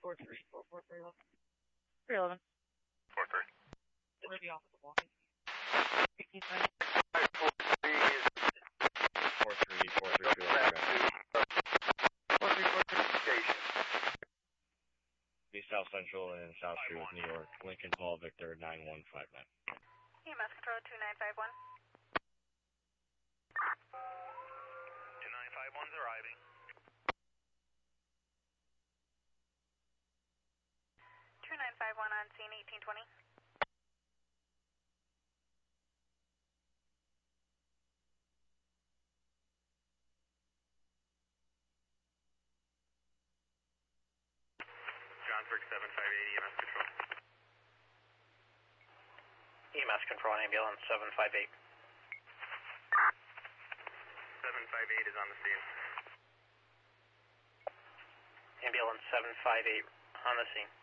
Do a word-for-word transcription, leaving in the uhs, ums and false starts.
four three four four three eleven. three eleven. four three. Where are the officer walking? eighteen twenty. four three four three two eleven. four three four three. Station. Be South Central and South Street with New York. Lincoln Paul Victor nine one five nine. E M S control two nine five one. two nine five one's arriving. two nine five one on scene eighteen twenty. Johnsburg seven five eight E M S control. E M S control ambulance seven five eight. seven five eight is on the scene. Ambulance seven five eight on the scene.